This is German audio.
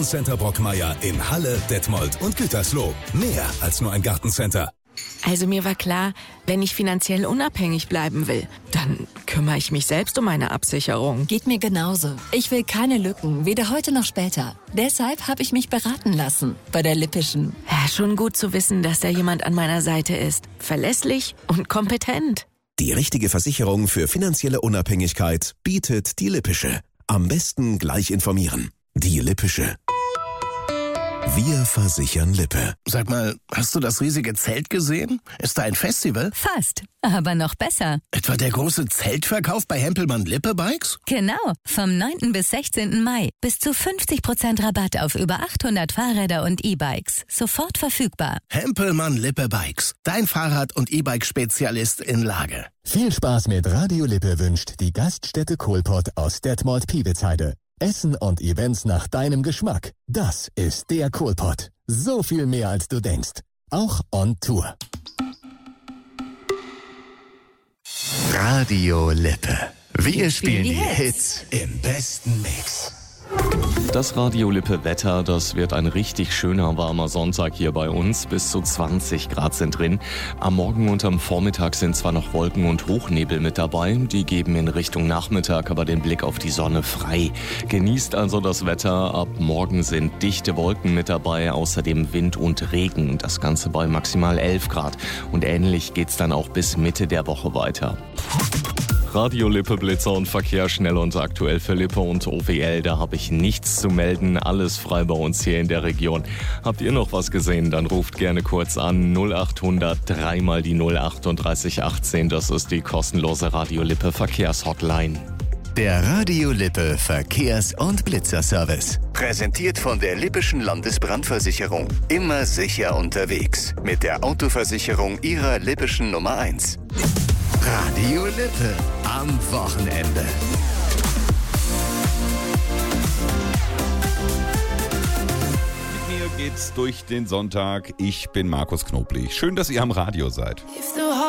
Gartencenter Brockmeier in Halle, Detmold und Gütersloh. Mehr als nur ein Gartencenter. Also mir war klar, wenn ich finanziell unabhängig bleiben will, dann kümmere ich mich selbst um meine Absicherung. Geht mir genauso. Ich will keine Lücken, weder heute noch später. Deshalb habe ich mich beraten lassen bei der Lippischen. Ja, schon gut zu wissen, dass da jemand an meiner Seite ist. Verlässlich und kompetent. Die richtige Versicherung für finanzielle Unabhängigkeit bietet die Lippische. Am besten gleich informieren. Die Lippische. Wir versichern Lippe. Sag mal, hast du das riesige Zelt gesehen? Ist da ein Festival? Fast, aber noch besser. Etwa der große Zeltverkauf bei Hempelmann Lippe Bikes? Genau, vom 9. bis 16. Mai. Bis zu 50% Rabatt auf über 800 Fahrräder und E-Bikes. Sofort verfügbar. Hempelmann Lippe Bikes. Dein Fahrrad- und E-Bike-Spezialist in Lage. Viel Spaß mit Radio Lippe wünscht die Gaststätte Kohlpott aus Detmold-Piebitzheide. Essen und Events nach deinem Geschmack. Das ist der Kohlpott. So viel mehr als du denkst. Auch on Tour. Radio Lippe. Wir spielen die Hits im besten Mix. Das Radio Lippe Wetter, das wird ein richtig schöner, warmer Sonntag hier bei uns. Bis zu 20 Grad sind drin. Am Morgen und am Vormittag sind zwar noch Wolken und Hochnebel mit dabei. Die geben in Richtung Nachmittag aber den Blick auf die Sonne frei. Genießt also das Wetter. Ab morgen sind dichte Wolken mit dabei, außerdem Wind und Regen. Das Ganze bei maximal 11 Grad. Und ähnlich geht's dann auch bis Mitte der Woche weiter. Radio Lippe, Blitzer und Verkehr schnell und aktuell für Lippe und OWL. Da habe ich nichts zu melden. Alles frei bei uns hier in der Region. Habt ihr noch was gesehen? Dann ruft gerne kurz an 0800 3 mal die 03818. Das ist die kostenlose Radio Lippe Verkehrshotline. Der Radio Lippe Verkehrs- und Blitzerservice. Präsentiert von der Lippischen Landesbrandversicherung. Immer sicher unterwegs. Mit der Autoversicherung Ihrer Lippischen Nummer 1. Radio Lippe am Wochenende. Mit mir geht's durch den Sonntag. Ich bin Markus Knoblich. Schön, dass ihr am Radio seid.